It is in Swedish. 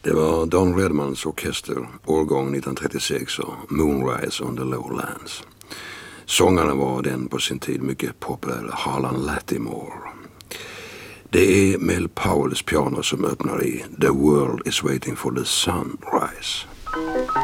Det var Don Redmans orkester, årgång 1936 och Moonrise on the Lowlands. Sångaren var den på sin tid mycket populära Harlan Lattimore. Det är Mel Powells piano som öppnar i The World is Waiting for the Sunrise.